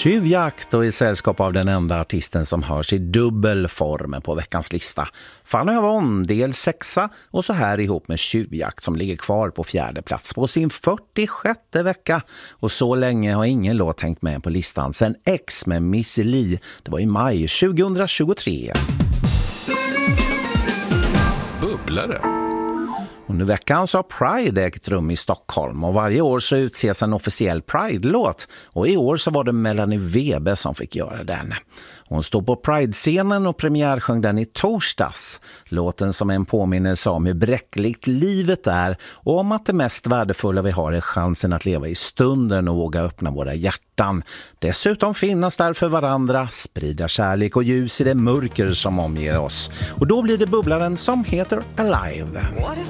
Tjuvjakt och i sällskap av den enda artisten som hörs i dubbel form på veckans lista. Fanny Avon, del 6 och så här ihop med Tjuvjakt som ligger kvar på 4:e plats på sin 46:e vecka. Och så länge har ingen låt hängt med på listan sen X med Missy Li. Det var i maj 2023. Bubblare. Under veckan så har Pride ägt rum i Stockholm och varje år så utses en officiell Pride-låt och i år så var det Melanie Webe som fick göra den. Hon stod på Pride-scenen och premiärsjöng den i torsdags. Låten som är en påminnelse om hur bräckligt livet är och om att det mest värdefulla vi har är chansen att leva i stunden och våga öppna våra hjärtan. Dessutom finnas där för varandra, sprida kärlek och ljus i det mörker som omger oss. Och då blir det bubblaren som heter Alive. What if